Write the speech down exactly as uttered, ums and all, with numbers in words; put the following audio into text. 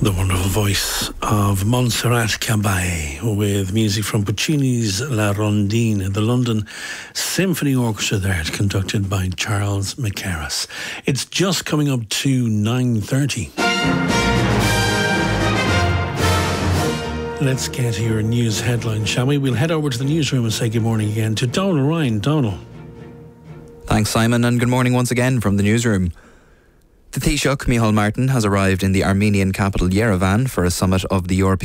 The wonderful voice of Montserrat Caballé with music from Puccini's La Rondine, the London Symphony Orchestra there, conducted by Charles Mackerras. It's just coming up to nine thirty. Let's get your news headline, shall we? We'll head over to the newsroom and say good morning again to Donal Ryan. Donal. Thanks, Simon, and good morning once again from the newsroom. The Taoiseach, Micheál Martin, has arrived in the Armenian capital Yerevan for a summit of the European